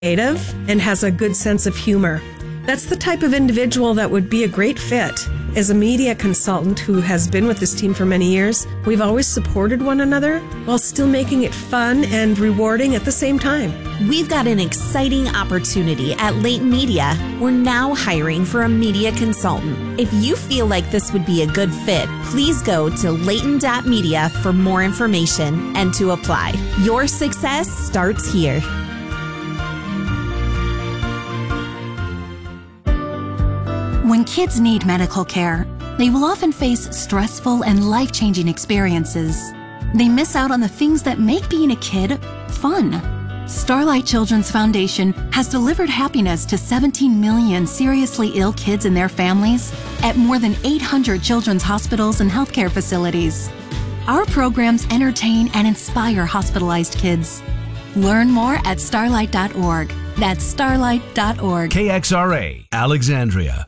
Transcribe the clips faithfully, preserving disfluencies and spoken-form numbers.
creative and has a good sense of humor. That's the type of individual that would be a great fit. As a media consultant who has been with this team for many years, we've always supported one another while still making it fun and rewarding at the same time. We've got an exciting opportunity at Layton Media. We're now hiring for a media consultant. If you feel like this would be a good fit, please go to layton dot media for more information and to apply. Your success starts here. When kids need medical care, they will often face stressful and life-changing experiences. They miss out on the things that make being a kid fun. Starlight Children's Foundation has delivered happiness to seventeen million seriously ill kids and their families at more than eight hundred children's hospitals and healthcare facilities. Our programs entertain and inspire hospitalized kids. Learn more at starlight dot org. That's starlight dot org. K X R A, Alexandria.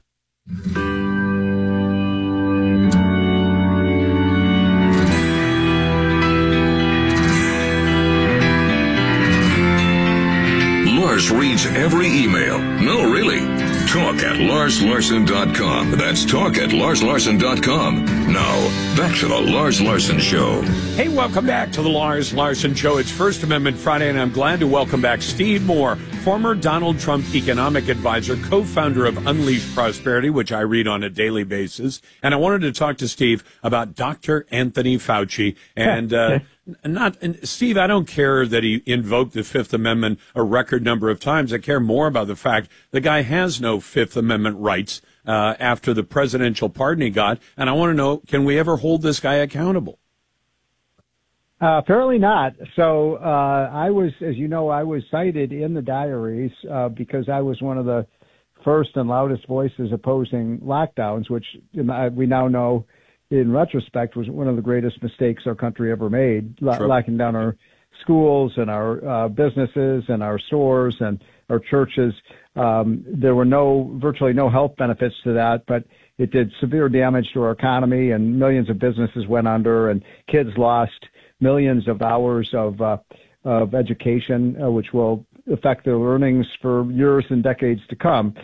Lars reads every email. No, really. Talk at lars larson dot com. That's talk at lars larson dot com. Now, back to the Lars Larson Show. Hey, welcome back to the Lars Larson Show. It's First Amendment Friday, and I'm glad to welcome back Steve Moore, former Donald Trump economic advisor, co-founder of Unleashed Prosperity, which I read on a daily basis. And I wanted to talk to Steve about Doctor Anthony Fauci. And uh, not and Steve, I don't care that he invoked the Fifth Amendment a record number of times. I care more about the fact the guy has no Fifth Amendment rights uh, after the presidential pardon he got. And I want to know, can we ever hold this guy accountable? Uh, apparently not. So uh, I was, as you know, I was cited in the diaries uh, because I was one of the first and loudest voices opposing lockdowns, which uh, we now know in retrospect was one of the greatest mistakes our country ever made, lo- locking down our schools and our uh, businesses and our stores and our churches. Um, there were no, virtually no health benefits to that, but it did severe damage to our economy, and millions of businesses went under, and kids lost millions of hours of uh, of education, uh, which will affect their earnings for years and decades to come.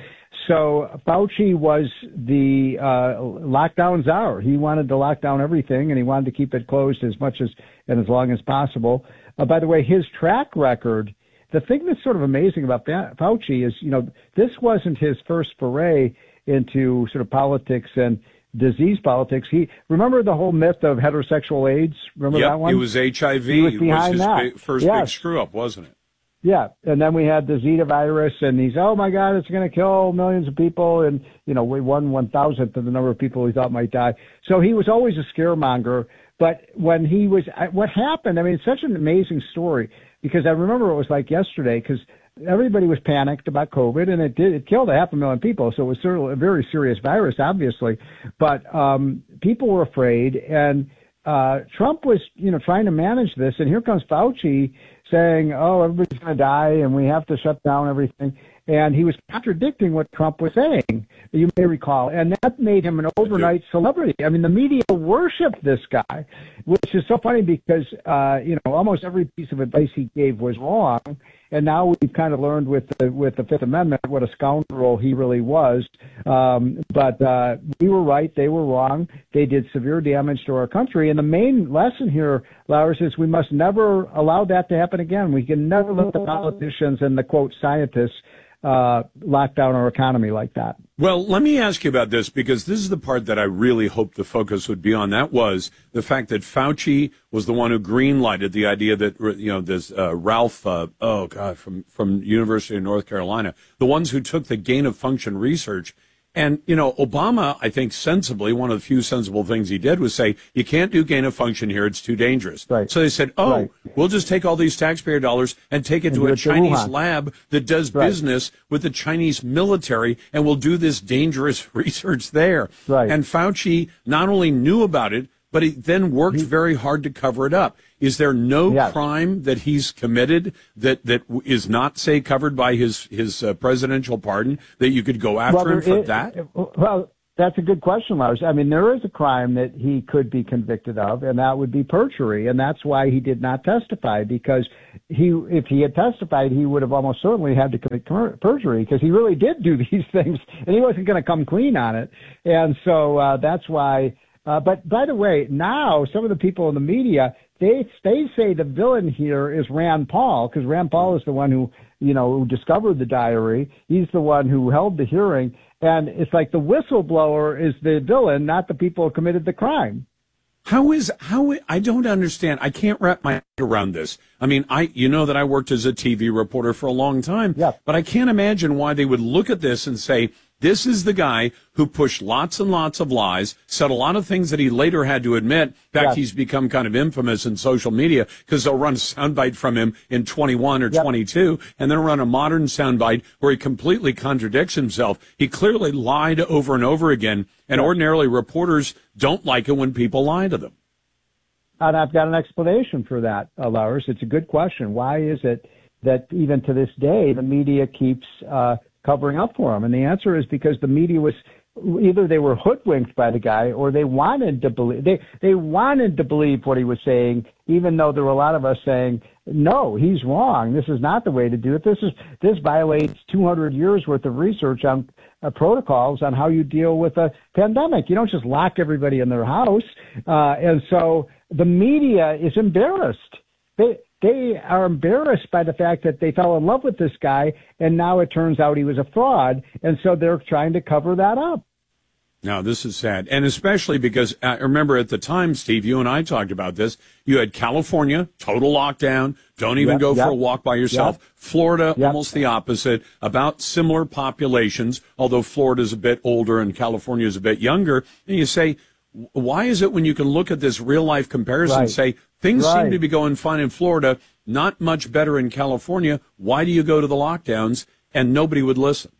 So Fauci was the uh, lockdown czar. He wanted to lock down everything, and he wanted to keep it closed as much as and as long as possible. Uh, by the way, his track record, the thing that's sort of amazing about Fauci is, you know, this wasn't his first foray into sort of politics and disease politics. He remember the whole myth of heterosexual AIDS. Remember yep, that one? It was H I V. He was behind was his that. big, first yes. big screw up, wasn't it? Yeah, and then we had the Zika virus, and he's, oh my God, it's going to kill millions of people, and you know, we won one thousandth of the number of people he thought might die. So he was always a scaremonger. But when he was, what happened? I mean, it's such an amazing story because I remember it was like yesterday because everybody was panicked about COVID, and it did, it killed a half a million people. So it was certainly a very serious virus, obviously. But um, people were afraid, and uh, Trump was, you know, trying to manage this. And here comes Fauci saying, oh, everybody's going to die, and we have to shut down everything. And he was contradicting what Trump was saying, you may recall. And that made him an overnight celebrity. I mean, the media worshiped this guy, which is so funny because, uh, you know, almost every piece of advice he gave was wrong. And now we've kind of learned with the, with the Fifth Amendment what a scoundrel he really was. Um, but uh, we were right. They were wrong. They did severe damage to our country. And the main lesson here, Lars, is we must never allow that to happen again. We can never let the politicians and the, quote, scientists uh, lock down our economy like that. Well, let me ask you about this, because this is the part that I really hoped the focus would be on. That was the fact that Fauci was the one who green-lighted the idea that, you know, this uh, Ralph, uh, oh, God, from, from University of North Carolina, the ones who took the gain-of-function research. And, you know, Obama, I think sensibly, one of the few sensible things he did was say, you can't do gain of function here. It's too dangerous. Right. So they said, oh, right. we'll just take all these taxpayer dollars and take it and to a it Chinese to lab that does right. business with the Chinese military, and we'll do this dangerous research there. Right. And Fauci not only knew about it, but he then worked he, very hard to cover it up. Is there no yes. crime that he's committed that, that is not, say, covered by his, his uh, presidential pardon, that you could go after well, him for it, that? It, well, That's a good question, Lars. I mean, there is a crime that he could be convicted of, and that would be perjury. And that's why he did not testify, because he, if he had testified, he would have almost certainly had to commit perjury, because he really did do these things, and he wasn't going to come clean on it. And so uh, that's why. Uh, but by the way, now some of the people in the media, they they say the villain here is Rand Paul, because Rand Paul is the one who, you know, who discovered the diary. He's the one who held the hearing. And it's like the whistleblower is the villain, not the people who committed the crime. How is, how, I don't understand. I can't wrap my head around this. I mean, I, you know that I worked as a T V reporter for a long time, yeah. But I can't imagine why they would look at this and say, this is the guy who pushed lots and lots of lies, said a lot of things that he later had to admit. In fact, yes. he's become kind of infamous in social media because they'll run a soundbite from him in twenty-one or yep. twenty-two, and then run a modern soundbite where he completely contradicts himself. He clearly lied over and over again, and yep. ordinarily reporters don't like it when people lie to them. And I've got an explanation for that, uh, Lars. It's a good question. Why is it that even to this day the media keeps uh, covering up for him? And the answer is because the media was either they were hoodwinked by the guy, or they wanted to believe they they wanted to believe what he was saying, even though there were a lot of us saying, no, he's wrong. This is not the way to do it. This is this violates two hundred years worth of research on uh, protocols on how you deal with a pandemic. You don't just lock everybody in their house. Uh, and so the media is embarrassed. They They are embarrassed by the fact that they fell in love with this guy, and now it turns out he was a fraud, and so they're trying to cover that up. Now, this is sad, and especially because, I uh, remember at the time, Steve, you and I talked about this. You had California, total lockdown, don't even yep, go yep, for a walk by yourself. Yep, Florida, yep. almost the opposite, about similar populations, although Florida's a bit older and California is a bit younger. And you say, why is it when you can look at this real-life comparison right. and say, things right. seem to be going fine in Florida, not much better in California, why do you go to the lockdowns? And nobody would listen.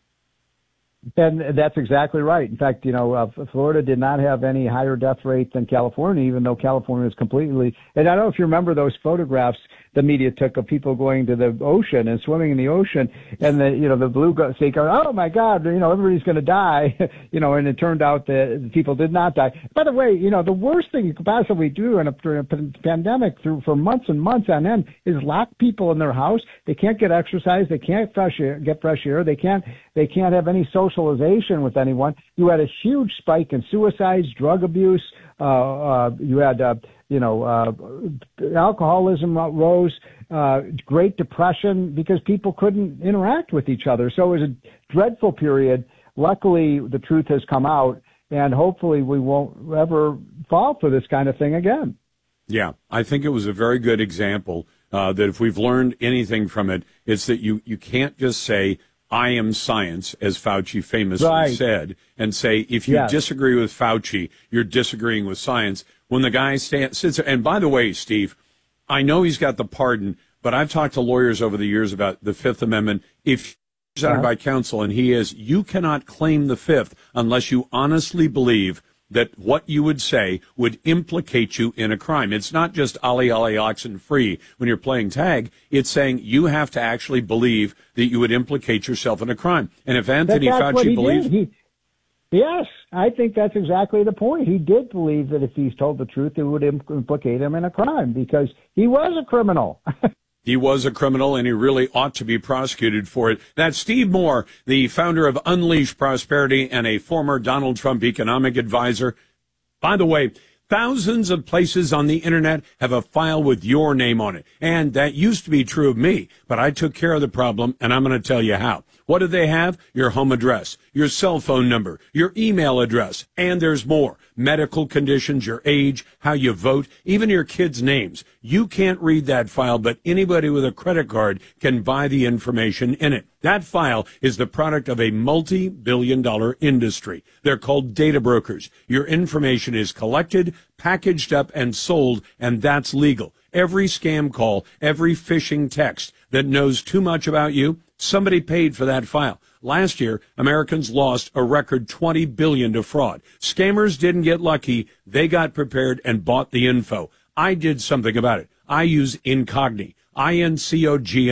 And that's exactly right. In fact, you know, uh, Florida did not have any higher death rate than California, even though California is completely. And I don't know if you remember those photographs the media took of people going to the ocean and swimming in the oceon, and the you know the blue snake going, oh my God, you know everybody's going to die, you know, and it turned out that people did not die. By the way, you know the worst thing you could possibly do in a, in a pandemic through for months and months on end is lock people in their house. They can't get exercise, they can't fresh air, get fresh air, they can't they can't have any socialization with anyone. You had a huge spike in suicides, drug abuse. Uh, uh, you had, uh, you know, uh, alcoholism rose, uh, Great Depression, because people couldn't interact with each other. So it was a dreadful period. Luckily, the truth has come out, and hopefully we won't ever fall for this kind of thing again. Yeah, I think it was a very good example uh, that if we've learned anything from it, it's that you, you can't just say, I am science, as Fauci famously right. said, and say, if you yes. disagree with Fauci, you're disagreeing with science. When the guy stand, sits there, and by the way, Steve, I know he's got the pardon, but I've talked to lawyers over the years about the Fifth Amendment. If he's presented by counsel, and he is, you cannot claim the Fifth unless you honestly believe that what you would say would implicate you in a crime. It's not just ollie ollie oxen free when you're playing tag. It's saying you have to actually believe that you would implicate yourself in a crime. And if Anthony Fauci believes... He, yes, I think that's exactly the point. He did believe that if he's told the truth, it would implicate him in a crime because he was a criminal. He was a criminal, and he really ought to be prosecuted for it. That's Steve Moore, the founder of Unleash Prosperity and a former Donald Trump economic advisor. By the way, thousands of places on the Internet have a file with your name on it. And that used to be true of me, but I took care of the problem, and I'm going to tell you how. What do they have? Your home address, your cell phone number, your email address, and there's more. Medical conditions, your age, how you vote, even your kids' names. You can't read that file, but anybody with a credit card can buy the information in it. That file is the product of a multi-billion dollar industry. They're called data brokers. Your information is collected, packaged up, and sold, and that's legal. Every scam call, every phishing text that knows too much about you, somebody paid for that file. Last year, Americans lost a record twenty billion dollars to fraud. Scammers didn't get lucky. They got prepared and bought the info. I did something about it. I use Incogni, I N C O G N I.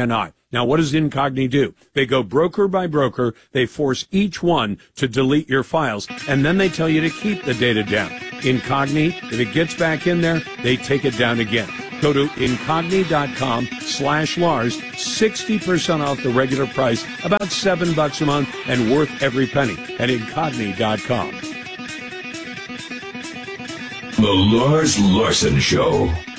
Now, what does Incogni do? They go broker by broker. They force each one to delete your files, and then they tell you to keep the data down. Incogni, if it gets back in there, they take it down again. Go to Incogni.com slash Lars, sixty percent off the regular price, about seven bucks a month, and worth every penny at Incogni dot com. The Lars Larson Show.